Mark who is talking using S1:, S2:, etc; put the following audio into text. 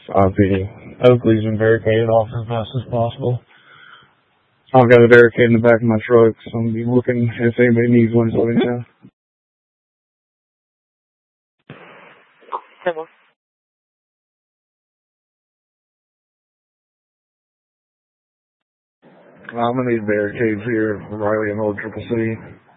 S1: Copy. Oakley's been barricaded off as fast as possible. I've got a barricade in the back of my truck, so I'm going to be looking if anybody needs one. So anytime. I'm going to need barricades here, Riley and Old Triple C.